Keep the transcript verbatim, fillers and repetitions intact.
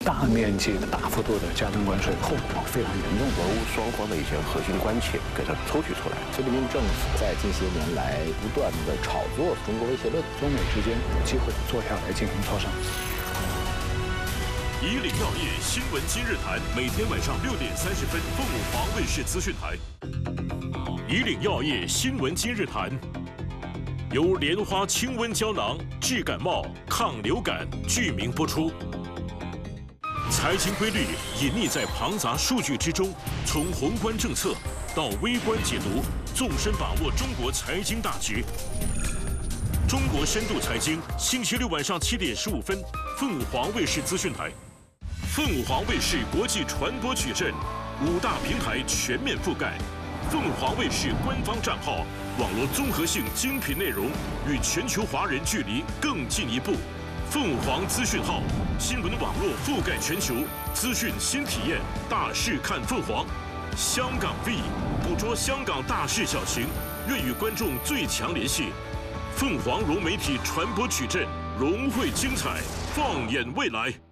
大面积的、大幅度的加征关税，后果非常严重。 俄乌双方的一些核心关切给它抽取出来。 菲律宾政府在近些年来不断的炒作中国威胁论， 中美之间有机会坐下来进行磋商。 以岭药业新闻今日谈，每天晚上六点三十分，凤凰卫视资讯台。以岭药业新闻今日谈，由莲花清瘟胶囊治感冒、抗流感具名播出。财经规律隐匿在庞杂数据之中，从宏观政策到微观解读，纵深把握中国财经大局。中国深度财经，星期六晚上七点十五分，凤凰卫视资讯台。凤凰卫视国际传播矩阵，五大平台全面覆盖。凤凰卫视官方账号，网络综合性精品内容，与全球华人距离更进一步。凤凰资讯号，新闻网络覆盖全球，资讯新体验，大事看凤凰。香港 V 捕捉香港大事小情，愿与观众最强联系。凤凰融媒体传播矩阵，融汇精彩，放眼未来。